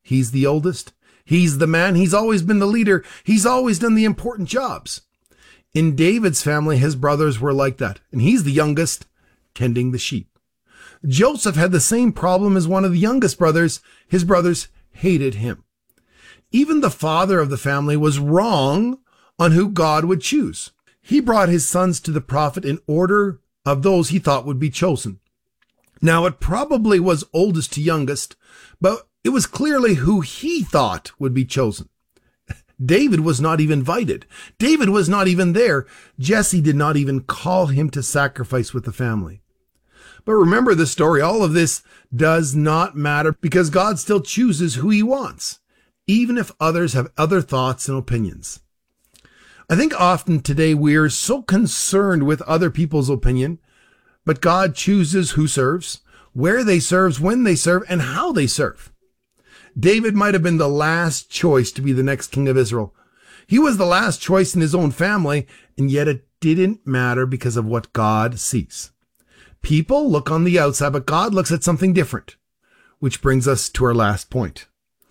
He's the oldest. He's the man. He's always been the leader. He's always done the important jobs. In David's family, his brothers were like that, and he's the youngest, tending the sheep. Joseph had the same problem as one of the youngest brothers. His brothers hated him. Even the father of the family was wrong on who God would choose. He brought his sons to the prophet in order of those he thought would be chosen. Now, it probably was oldest to youngest, but it was clearly who he thought would be chosen. David was not even invited. David was not even there. Jesse did not even call him to sacrifice with the family. But remember the story. All of this does not matter because God still chooses who he wants, even if others have other thoughts and opinions. I think often today we are so concerned with other people's opinion, but God chooses who serves, where they serve, when they serve, and how they serve. David might have been the last choice to be the next king of Israel. He was the last choice in his own family, and yet it didn't matter because of what God sees. People look on the outside, but God looks at something different, which brings us to our last point.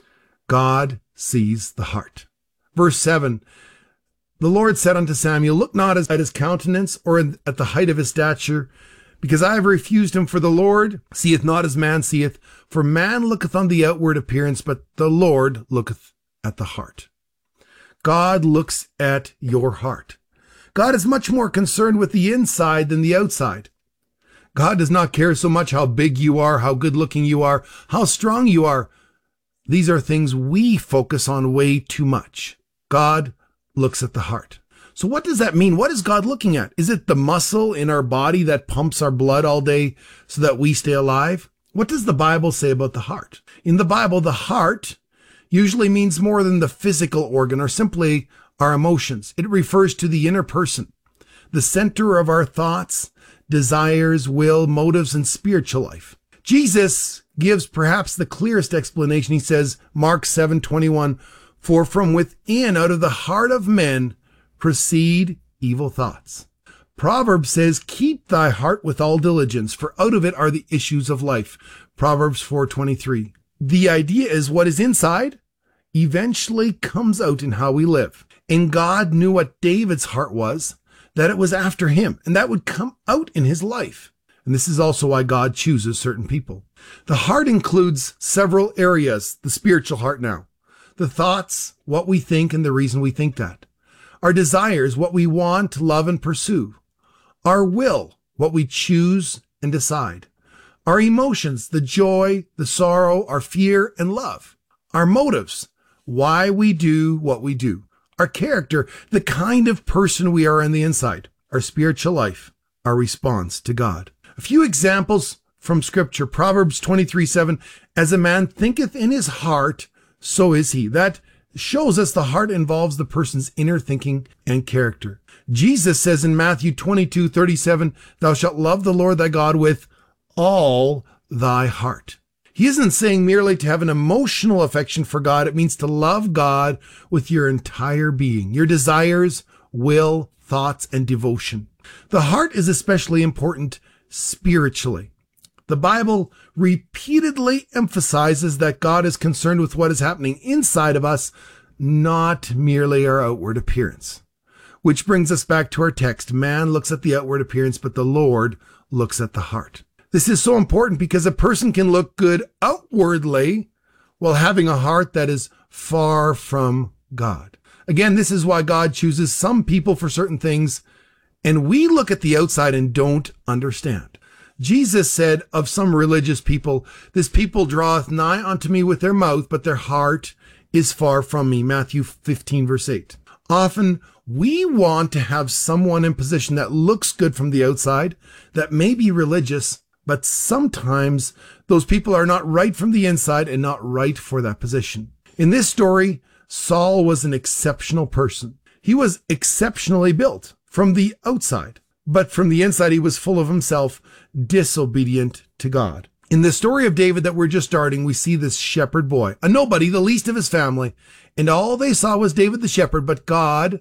God sees the heart. Verse 7, the Lord said unto Samuel, look not at his countenance or at the height of his stature, because I have refused him, for the Lord seeth not as man seeth. For man looketh on the outward appearance, but the Lord looketh at the heart. God looks at your heart. God is much more concerned with the inside than the outside. God does not care so much how big you are, how good looking you are, how strong you are. These are things we focus on way too much. God looks at the heart. So what does that mean? What is God looking at? Is it the muscle in our body that pumps our blood all day so that we stay alive? What does the Bible say about the heart? In the Bible, the heart usually means more than the physical organ or simply our emotions. It refers to the inner person, the center of our thoughts, desires, will, motives, and spiritual life. Jesus gives perhaps the clearest explanation. He says, Mark 7:21, for from within, out of the heart of men, proceed evil thoughts. Proverbs says, keep thy heart with all diligence, for out of it are the issues of life. Proverbs 4:23. The idea is what is inside eventually comes out in how we live. And God knew what David's heart was, that it was after him, and that would come out in his life. And this is also why God chooses certain people. The heart includes several areas, the spiritual heart now. The thoughts, what we think, and the reason we think that. Our desires, what we want, love, and pursue. Our will, what we choose and decide. Our emotions, the joy, the sorrow, our fear, and love. Our motives, why we do what we do. Our character, the kind of person we are on the inside. Our spiritual life, our response to God. A few examples from Scripture. Proverbs 23:7, as a man thinketh in his heart, so is he. That shows us the heart involves the person's inner thinking and character. Jesus says in Matthew 22:37, thou shalt love the Lord thy God with all thy heart. He isn't saying merely to have an emotional affection for God. It means to love God with your entire being, your desires, will, thoughts, and devotion. The heart is especially important spiritually. The Bible repeatedly emphasizes that God is concerned with what is happening inside of us, not merely our outward appearance. Which brings us back to our text. Man looks at the outward appearance, but the Lord looks at the heart. This is so important because a person can look good outwardly while having a heart that is far from God. Again, this is why God chooses some people for certain things, and we look at the outside and don't understand. Jesus said of some religious people, this people draweth nigh unto me with their mouth, but their heart is far from me. Matthew 15:8. Often we want to have someone in position that looks good from the outside, that may be religious, but sometimes those people are not right from the inside and not right for that position. In this story, Saul was an exceptional person. He was exceptionally built from the outside, but from the inside he was full of himself, disobedient to God. In the story of David that we're just starting, we see this shepherd boy, a nobody, the least of his family, and all they saw was David the shepherd, but God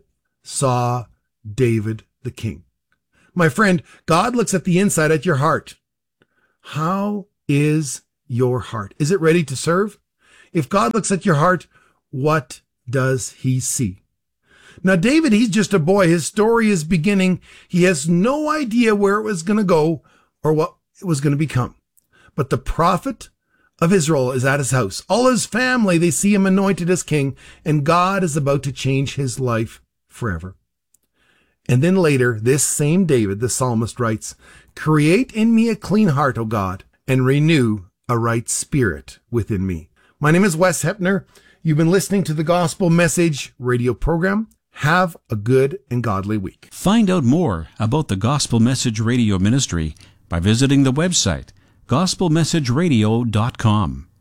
saw David the king. My friend, God looks at the inside, at your heart. How is your heart? Is it ready to serve? If God looks at your heart, what does he see? Now, David, he's just a boy. His story is beginning. He has no idea where it was going to go or what it was going to become. But the prophet of Israel is at his house. All his family, they see him anointed as king, and God is about to change his life forever. And then later, this same David, the psalmist, writes, "Create in me a clean heart, O God, and renew a right spirit within me." My name is Wes Hepner. You've been listening to the Gospel Message radio program. Have a good and godly week. Find out more about the Gospel Message Radio Ministry by visiting the website gospelmessageradio.com.